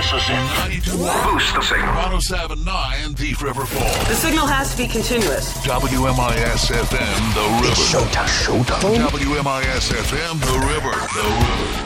This is it. 92. Boost the signal. 1079 Thief River Falls. The signal has to be continuous. WMIS FM, The River. Showtime. WMIS FM, The River.